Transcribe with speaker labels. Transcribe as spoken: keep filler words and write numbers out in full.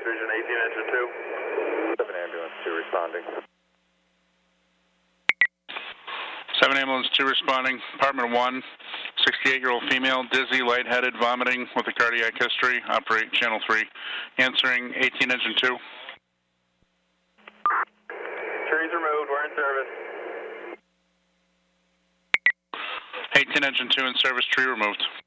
Speaker 1: Vision, eighteen engine two.
Speaker 2: seven ambulance two responding.
Speaker 3: seven ambulance two responding. Apartment one, sixty-eight-year-old female, dizzy, lightheaded, vomiting with a cardiac history. Operate channel three. Answering eighteen engine two.
Speaker 1: Trees removed, we're in service.
Speaker 3: eighteen engine two in service, tree removed.